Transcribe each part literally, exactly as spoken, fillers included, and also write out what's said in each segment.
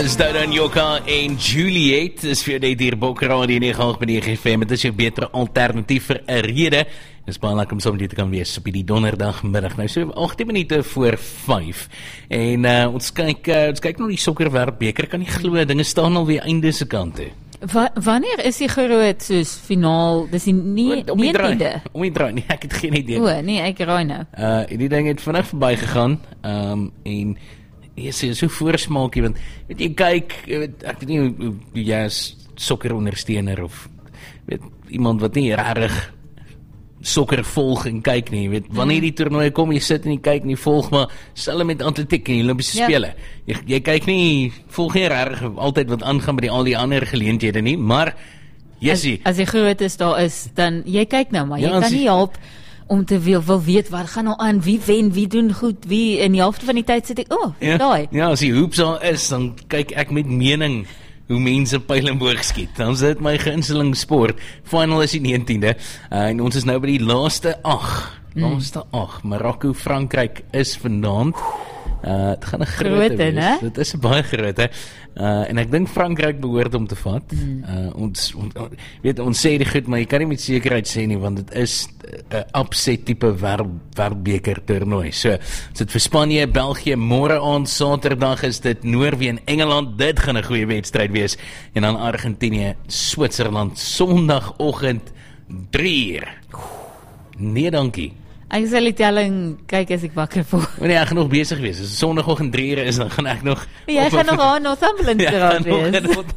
Is dit dan Joka en Juliet? Is vir dit hier Bokradio nege agt nege F M. Dit is jou betere alternatief vir 'n rede. Dis baie lekker om saam met jou te kan wees op die donderdagmiddag. Nou so agttien minute voor vyf. En uh, ons kyk uh, ons kyk nou die sokkerwêreldbeker. Kan nie glo dinge staan al weer einde se kant toe. Wa wanneer is die groot soos finaal? Dis die negentiende. Om die draai, nee, ek het geen idee. O, nee, ek raai nou. Uh die ding het vinnig verby gegaan. Um en jy sê so voorsmaakie, want weet jy kyk, weet, ek weet nie hoe, hoe jy is sokkerondersteuner of weet iemand wat nie regtig sokker volg en kyk nie, weet wanneer die toernooi kom, jy sit en jy kyk en jy volg, maar selfs met atletiek en die Olympiese ja. spele. Jy, jy kyk nie, volg nie regtig altyd wat aangaan by die al die ander geleenthede nie, maar Jessie. As, as die groot is daar is, dan jy kyk nou, maar jy ja, kan nie help om te wil, wil weet wat gaan nou aan, wie wen, wie doen goed, wie in die helfte van die tyd sit ek, oh, ja, daai. Ja, as die hoops al is, dan kyk ek met mening hoe mense pyl en boog skiet. Dan is dit my gunsteling sport. Final is die negentiende, uh, en ons is nou by die laaste ag. Laaste ag. Marokko, Frankryk is vanaand. Uh, het gaan 'n groot wees. Dit is 'n baie groot, hè. Uh, en ek dink Frankryk behoort om te vat. Mm. Uh, ons, on, weet, ons sê die goed, maar jy kan nie met sekerheid sê nie, want dit is 'n uh, upset tipe wêreldbeker toernooi. So, ons het vir Spanje, België, môre aand Saterdag is dit Noorwe en Engeland. Dit gaan 'n goeie wedstryd wees. En dan Argentinië, Switserland, Sondagoggend drie uur. Nee, dankie. Ek sal die telling kyk as ek wakker word. Nee, ek gaan nog besig wees. As Sondagoggend drie uur is, dan gaan ek nog... Jy gaan nog aan Northumberland ja, geraak wees.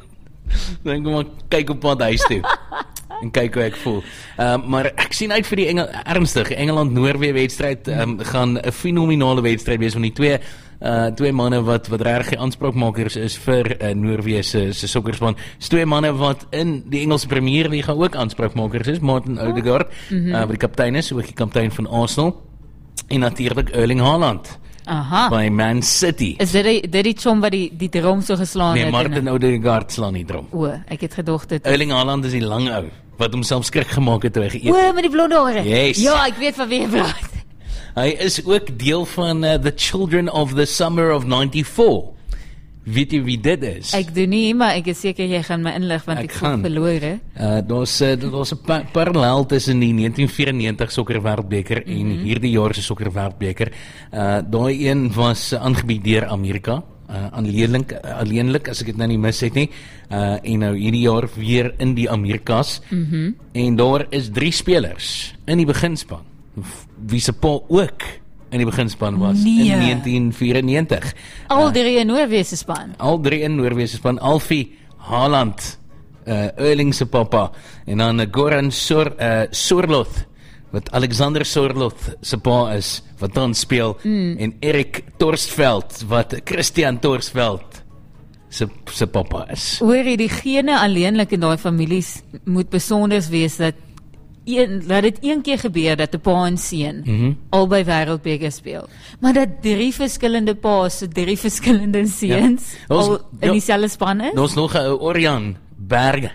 Dan kom ek kyk op pad huis toe. En kyk hoe ek voel. Um, maar ek sien uit vir die Engel, ernstig, Engeland-Noorwe wedstryd um, gaan 'n fenominale wedstryd wees van die twee uh, twee manne wat wat regtig aanspraakmakers is vir uh, Noorwe se se sokkerspan. Dis twee manne wat in die Engelse Premier League ook aanspraakmakers is. Martin Odegaard, mm-hmm. uh, wat die kaptein is, ook die kaptein van Arsenal. En natuurlik Erling Haaland. Aha. By Man City. Is dit die, dit die chom wat die, die drom so geslaan nee, het? Nee, Martin Odegaard slaan nie drom. O, ek het gedog dit. Erling Haaland is die lang ou, wat homself skrik gemaak het toe hy geëet. O, met die blonde hare. Yes. Ja, ek weet van wie jy praat. Hy is ook deel van uh, The Children of the Summer of ninety-four. Weet jy wie dit is? Ek doen nie, maar ek is seker jy gaan my inlig, want ek, ek voel verloor. Uh, Daar's uh, daar's 'n pa parallel tussen die negentien vyrennegentig sokkerwêreldbeker mm -hmm. en hierdie jaar se sokkerwêreldbeker. Uh, Daai een was uh, aangebied deur Amerika. Uh, alleenlik, uh, alleenlik, as ek dit nou nie mis het nie. Uh, en nou hierdie jaar weer in die Amerikas. Mm -hmm. En daar is drie spelers in die beginspan, wie se pa ook in die beginspan was nee. in negentien vyrennegentig. Al drie in Noorwe se span. Al drie in Noorwe se span. Alfie Haaland, uh, Erling se pappa, en dan uh, Goran Sor, uh, Sorloth, wat Alexander Sorloth se pa is, wat dan speel, mm. en Erik Torsveld, wat Christian Torsveld se se pappa is. Hoor jy, diegene alleenlik in daai families moet besonders wees dat Een, laat dit een keer gebeur dat 'n pa en seun mm -hmm. albei wêreldbeker speel. Maar dat drie verskillende pa's, so drie verskillende seuns ja. al in dieselfde span is. Daar's nog 'n uh, Orion Berge.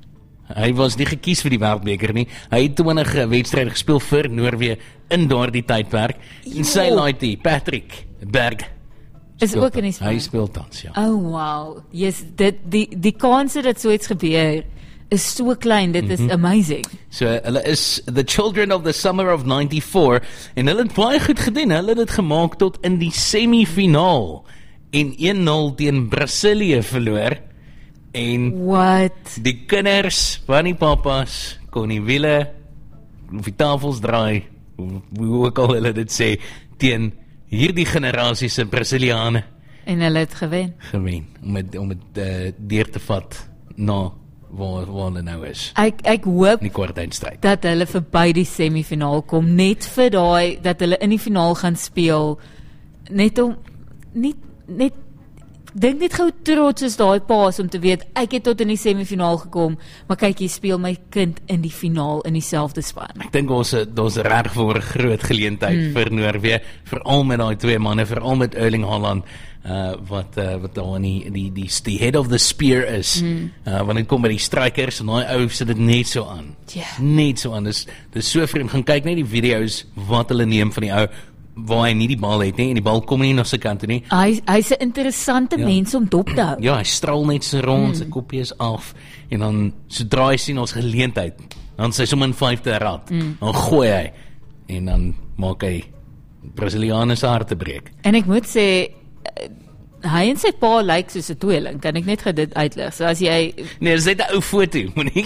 Hy was nie gekies vir die wêreldbeker nie. Hy het twintig wedstryde gespeel vir Noorwe in daardie tydperk. En sy laaitjie Patrick Berge is ook in die span. Hy speel tans, ja. Oh wow. Yes, dit die die kans dat so iets gebeur is so klein, dit is mm-hmm. amazing. So, hulle is The Children of the Summer of ninety-four, en hulle het baie goed gedoen, hulle het dit gemaak tot in die semifinaal, en een nul teen Brasilië verloor, en What? die kinders van die papas kon die wiele, of die tafels draai, hoe, hoe ook al hulle dit sê, teen hierdie generasie se Brasiliane. En hulle het gewen. Gewen, om het, om het uh, deur te vat na waar, waar hulle nou is. Ek, ek hoop die kwartfinale dat hulle verby die semifinaal kom, net vir daai, dat hulle in die finaal gaan speel, net om, nie, net, dink net gou trots is daai paas om te weet, ek het tot in die semifinaal gekom, maar kyk, jy speel my kind in die finaal in dieselfde span. Ek dink ons ons reg vir 'n groot geleentheid hmm. vir Noorwe, veral met daai twee manne, veral met Erling Haaland, uh, wat uh, wat daar in die, die die die head of the spear is. Hmm. Uh, wanneer dit kom by die strikers, en daai ou sit dit net so aan. Yeah. Net so aan. Dis dis so vreemd. Gaan kyk net die video's wat hulle neem van die ou, waar hy nie die bal het nie en die bal kom nie na sy kant toe nie. Hy hy's 'n interessante Ja. mens om dop te hou. Ja, hy straal net so rond, sy kopie is af en dan sodra hy sien ons geleentheid, dan sy sommer in vyfde rad. Dan gooi hy en dan maak hy Brasiliane se harte breek. En ek moet sê eh, hy en sy pa lyk soos 'n tweeling. Kan ek net gou dit uitlig? So as jy Nee, dis net 'n ou foto, Monique.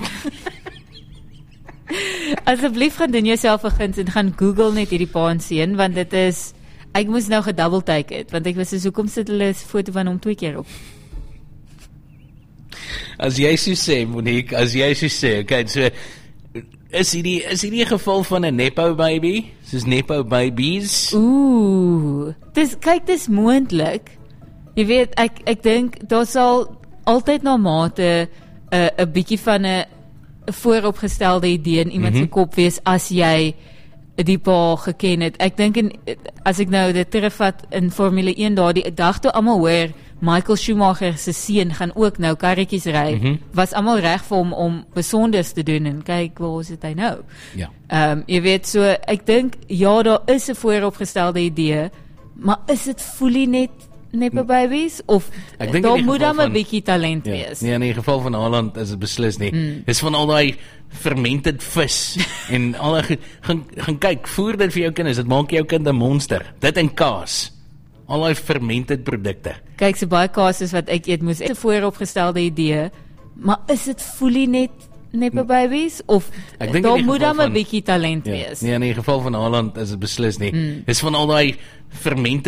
asseblief gaan doen jouself 'n guns en gaan Google net hierdie pa en seun want dit is ek moes nou gedouble take het want ek was so hoekom sit hulle 'n foto van hom twee keer op. As jy so sê, Monique, as jy so sê, okay, so is hierdie is hierdie 'n geval van 'n nepo baby? Soos nepo babies? Ooh, dis kyk dis moontlik. Jy weet ek ek dink daar sal altyd na mate 'n uh, 'n bietjie van 'n 'n vooropgestelde idee in iemand Mhm. se kop wees as jy die pa geken het. Ek dink in as ek nou dit terugvat in Formule een daardie dag toe almal hoor Michael Schumacher se seun gaan ook nou karretjies ry, Mhm. was almal reg vir hom om besonders te doen en kyk waar is dit hy nou. Ja. Ehm um, jy weet so ek dink ja daar is 'n vooropgestelde idee, maar is dit fully net nepo babies of Ek dink in daar die moet geval dan 'n van- bietjie talent Ja. wees. Nee, in die geval van Haaland is dit beslis nie. Mm. Dis van al daai fermented vis en al die gaan gaan kyk, voer dit vir jou kinders, dit maak jou kind 'n monster. Dit en kaas. Al daai fermented produkte. Kyk so baie kaas wat ek eet moes 'n vooropgestelde idee, maar is dit fully net nepo babies of Ek dink in daar die moet geval dan 'n van- bietjie talent Ja. wees. Nee, in die geval van Haaland is dit beslis nie. Mm. Dis van al daai fermented